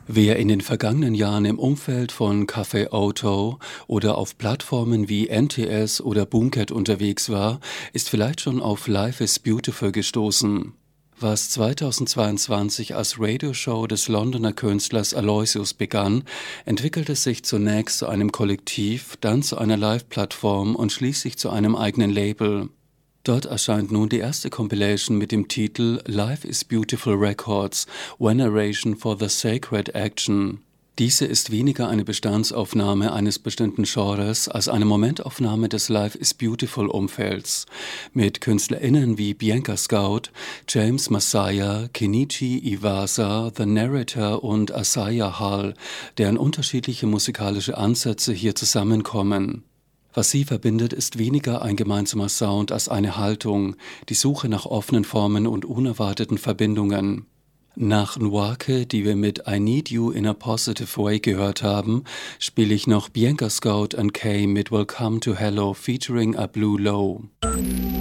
Wer in den vergangenen Jahren im Umfeld von Café Auto oder auf Plattformen wie NTS oder Boomcat unterwegs war, ist vielleicht schon auf Life is Beautiful gestoßen. Was 2022 als Radioshow des Londoner Künstlers Aloysius begann, entwickelte sich zunächst zu einem Kollektiv, dann zu einer Live-Plattform und schließlich zu einem eigenen Label. Dort erscheint nun die erste Compilation mit dem Titel Life is Beautiful Records – Veneration for the Sacred Action. Diese ist weniger eine Bestandsaufnahme eines bestimmten Genres als eine Momentaufnahme des Life is Beautiful-Umfelds. Mit KünstlerInnen wie Bianca Scout, James Masaya, Kenichi Iwasa, The Narrator und Asaya Hall, deren unterschiedliche musikalische Ansätze hier zusammenkommen. Was sie verbindet, ist weniger ein gemeinsamer Sound als eine Haltung, die Suche nach offenen Formen und unerwarteten Verbindungen. Nach Nwake, die wir mit I Need You in a Positive Way gehört haben, spiele ich noch Bianca Scout and Kay mit Welcome to Hello featuring A Blue Low.